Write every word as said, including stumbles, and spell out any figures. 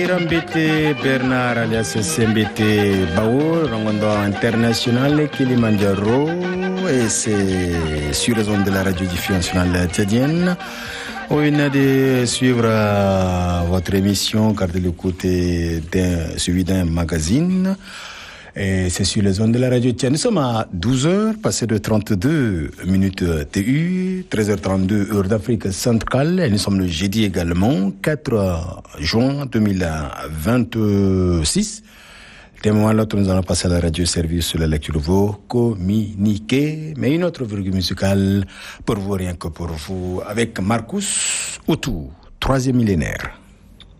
Rambete Bernard alias Sembete Bao, Rangondo International Kilimanjaro, et c'est sur les ondes de la radio-diffusion nationale tchadienne. On vient de suivre euh, votre émission, car de l'écoute d'un, suivi d'un magazine. Et c'est sur les ondes de la radio tchadienne. Nous sommes à douze heures, passé de trente-deux minutes T U, treize heures trente-deux heure d'Afrique centrale. Et nous sommes le jeudi également, quatre juin deux mille vingt-six. D'un moment à l'autre, nous allons passer à la radio-service sur la lecture de vos communiqués. Mais une autre virgule musicale pour vous, rien que pour vous, avec Marcus Outou, troisième millénaire.